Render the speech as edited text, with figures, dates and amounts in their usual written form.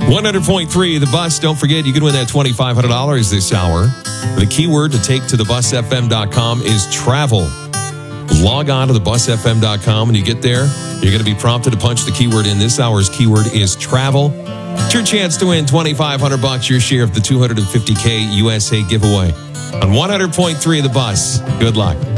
100.3 The Bus. Don't forget, you can win that $2,500 this hour. The keyword to take to thebusfm.com is travel. Log on to thebusfm.com. When you get there, you're going to be prompted to punch the keyword in. This hour's keyword is travel. It's your chance to win $2,500, your share of the $250K USA giveaway on 100.3 The Bus. Good luck.